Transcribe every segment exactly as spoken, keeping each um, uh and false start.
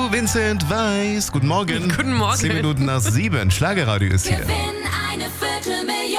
Vincent Weiss. Guten Morgen. Guten Morgen. Zehn Minuten nach sieben. Schlagerradio ist hier. Gewinn eine Viertelmillion.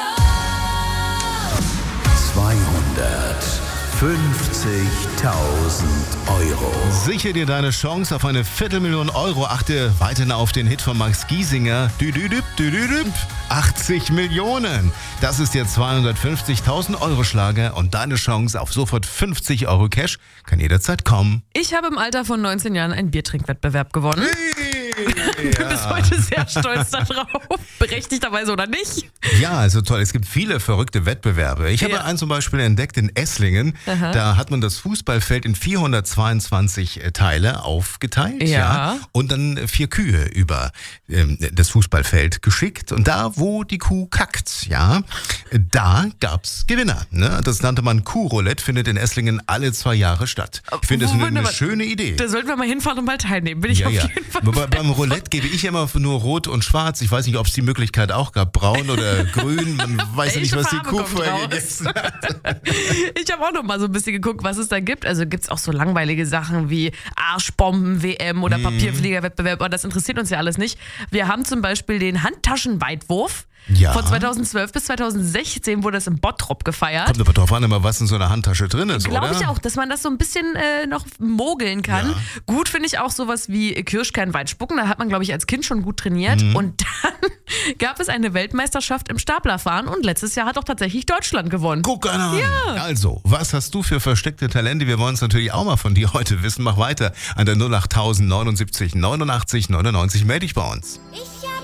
zweihundertfünfzigtausend Euro. Sichere dir deine Chance auf eine Viertelmillion Euro. Achte weiterhin auf den Hit von Max Giesinger. Düdüdüp, düdüdüp. achtzig Millionen. Das ist der zweihundertfünfzigtausend Euro Schlager und deine Chance auf sofort fünfzig Euro Cash kann jederzeit kommen. Ich habe im Alter von neunzehn Jahren einen Biertrinkwettbewerb gewonnen. Hey, Du bist heute sehr stolz darauf. Berechtigterweise oder nicht? Ja, also toll. Es gibt viele verrückte Wettbewerbe. Ich habe Ja. einen zum Beispiel entdeckt in Esslingen. Aha. Da hat man das Fußballfeld in vierhundertzweiundzwanzig Teile aufgeteilt. Ja. Und dann vier Kühe über ähm, das Fußballfeld geschickt. Und da, wo die Kuh kackt, ja, da gab's Gewinner. Ne? Das nannte man Kuhroulette, findet in Esslingen alle zwei Jahre statt. Ich finde das eine, eine Wunderbar. schöne Idee. Da sollten wir mal hinfahren und mal teilnehmen. Bin ich Ja, auf ja. jeden Fall. Aber beim Roulette gebe ich immer nur rot und schwarz. Ich weiß nicht, ob es die Möglichkeit auch gab, braun oder grün. Man weiß ja nicht, Welche was die Farbe Kuh kommt vorher raus? gegessen hat. Ich habe auch noch mal so ein bisschen geguckt, was es da gibt. Also gibt es auch so langweilige Sachen wie Arschbomben-W M Mhm. oder Papierfliegerwettbewerb. Aber das interessiert uns ja alles nicht. Wir haben zum Beispiel den Handtaschenweitwurf. Ja. Von zweitausendzwölf bis zweitausendsechzehn wurde es in Bottrop gefeiert. Kommt aber drauf an, immer was in so einer Handtasche drin ist, Glaube oder? ich auch, dass man das so ein bisschen äh, noch mogeln kann. Ja. Gut finde ich auch sowas wie Kirschkernweit spucken. Da hat man, glaube ich, als Kind schon gut trainiert. Mhm. Und dann gab es eine Weltmeisterschaft im Staplerfahren. Und letztes Jahr hat auch tatsächlich Deutschland gewonnen. Guck einer an. Also, was hast du für versteckte Talente? Wir wollen es natürlich auch mal von dir heute wissen. Mach weiter an der null acht null neunundsiebzig neunundachtzig neunundneunzig. Melde dich bei uns. Ich hab